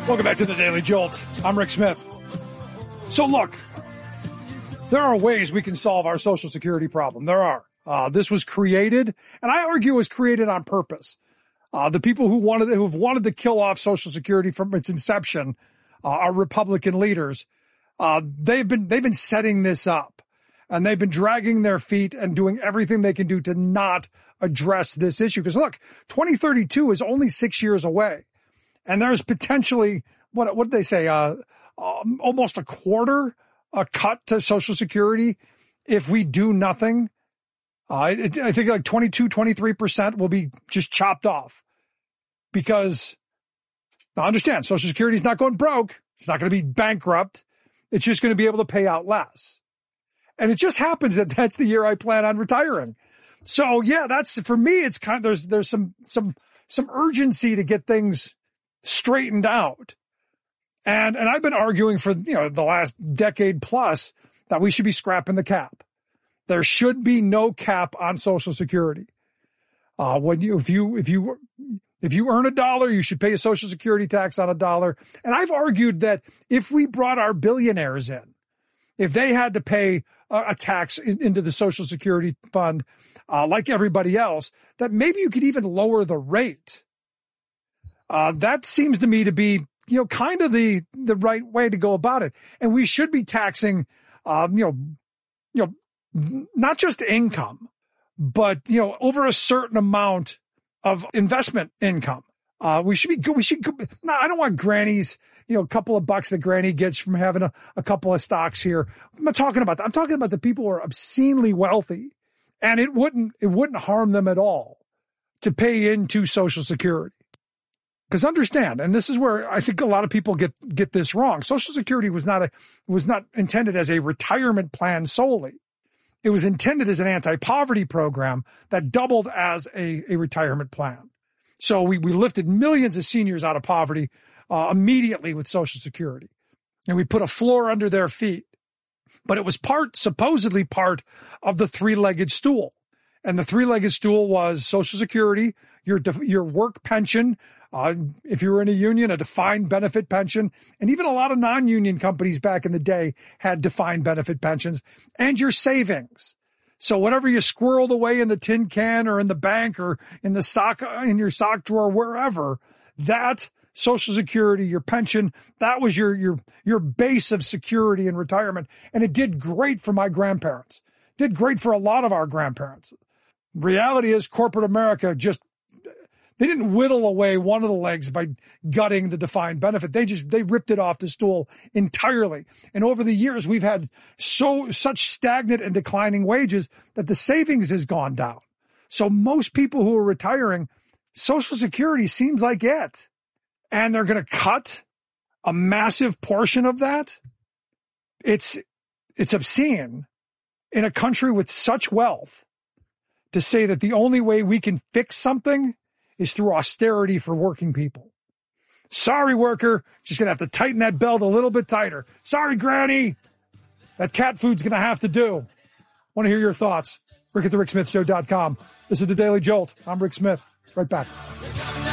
Welcome back to the Daily Jolt. I'm Rick Smith. So look, there are ways we can solve our Social Security problem. There are. This was created, and I argue was created on purpose. The people who've wanted to kill off Social Security from its inception, are Republican leaders. They've been setting this up, and they've been dragging their feet and doing everything they can do to not address this issue. Because look, 2032 is only 6 years away. And there's potentially, what did they say, almost a cut to Social Security if we do nothing. I think like 23% will be just chopped off. Because, now understand, Social Security is not going broke. It's not going to be bankrupt. It's just going to be able to pay out less. And it just happens that that's the year I plan on retiring. So yeah, for me, it's kind of, there's some urgency to get things straightened out. And I've been arguing for, the last decade plus that we should be scrapping the cap. There should be no cap on Social Security. If you earn $1, you should pay a Social Security tax on $1. And I've argued that if we brought our billionaires in, if they had to pay a tax into the Social Security fund, like everybody else, that maybe you could even lower the rate. That seems to me to be, kind of the right way to go about it. And we should be taxing, not just income, but, over a certain amount of investment income. We should go. No, I don't want Granny's, a couple of bucks that Granny gets from having a couple of stocks here. I'm not talking about that. I'm talking about the people who are obscenely wealthy, and it wouldn't harm them at all to pay into Social Security. Because understand, and this is where I think a lot of people get this wrong. Social Security was not intended as a retirement plan solely. It was intended as an anti-poverty program that doubled as a retirement plan. So we lifted millions of seniors out of poverty immediately with Social Security, and we put a floor under their feet. But it was supposedly part of the three-legged stool, and the three-legged stool was Social Security, your work pension. If you were in a union, a defined benefit pension, and even a lot of non-union companies back in the day had defined benefit pensions, and your savings. So whatever you squirreled away in the tin can or in the bank or in your sock drawer, wherever, that Social Security, your pension, that was your base of security and retirement. And it did great for my grandparents. Did great for a lot of our grandparents. Reality is corporate America they didn't whittle away one of the legs by gutting the defined benefit. They ripped it off the stool entirely. And over the years, we've had such stagnant and declining wages that the savings has gone down. So most people who are retiring, Social Security seems like it. And they're going to cut a massive portion of that. It's obscene in a country with such wealth to say that the only way we can fix something is through austerity for working people. Sorry, worker. Just going to have to tighten that belt a little bit tighter. Sorry, Granny. That cat food's going to have to do. Want to hear your thoughts? Rick at the RickSmithShow.com. This is the Daily Jolt. I'm Rick Smith. Right back.